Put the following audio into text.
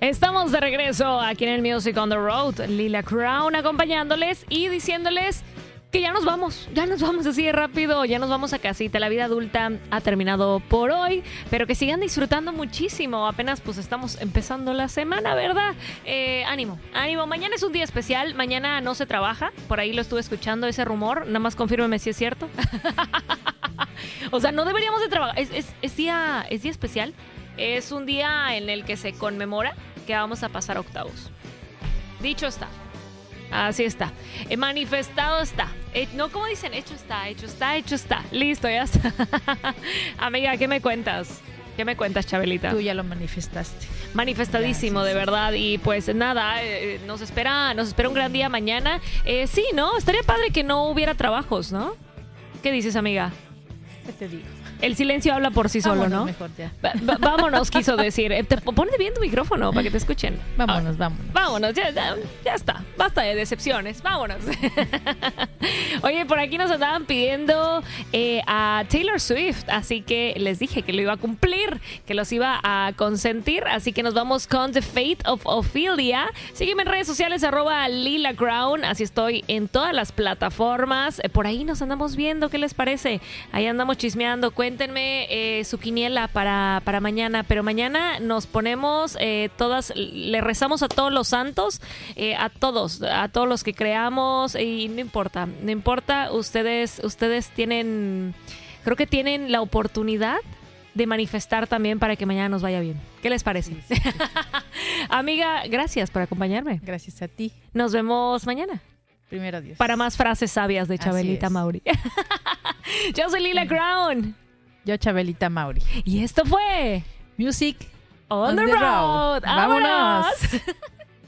Estamos de regreso aquí en el Music on the Road. Lila Crown acompañándoles y diciéndoles que ya nos vamos así de rápido, ya nos vamos a casita. La vida adulta ha terminado por hoy, pero que sigan disfrutando muchísimo. Apenas pues estamos empezando la semana, ¿verdad? Ánimo. Mañana es un día especial, mañana no se trabaja. Por ahí lo estuve escuchando, ese rumor. Nada más confírmeme si es cierto. O sea, no deberíamos de trabajar. Es día especial. Es un día en el que se conmemora que vamos a pasar octavos. Dicho está. Así está. Manifestado está. No, como dicen, hecho está. Listo, ya está. Amiga, ¿qué me cuentas? ¿Qué me cuentas, Chabelita? Tú ya lo manifestaste. Manifestadísimo, Gracias. De verdad. Y pues nada, nos espera un gran día mañana. Sí, ¿no? Estaría padre que no hubiera trabajos, ¿no? ¿Qué dices, amiga? ¿Qué te digo? El silencio habla por sí solo, Vámonos ¿no? Mejor ya. Vámonos, quiso decir. Ponle bien tu micrófono para que te escuchen. Vámonos. Vámonos, ya está. Basta de decepciones, vámonos. Oye, por aquí nos andaban pidiendo a Taylor Swift, así que les dije que lo iba a cumplir, que los iba a consentir, así que nos vamos con The Fate of Ophelia. Sígueme en redes sociales, @Lila Crown, así estoy en todas las plataformas. Por ahí nos andamos viendo, ¿qué les parece? Ahí andamos chismeando. Cuéntenme su quiniela para mañana, pero mañana nos ponemos todas, le rezamos a todos los santos, a todos los que creamos, y no importa, ustedes tienen, creo que tienen la oportunidad de manifestar también para que mañana nos vaya bien. ¿Qué les parece? Sí. Amiga, gracias por acompañarme. Gracias a ti. Nos vemos mañana. Primero Dios. Para más frases sabias de Chabelita Mauri. Yo soy Lila Crown. Yo, Chabelita Mauri. Y esto fue Music on the road. ¡Vámonos!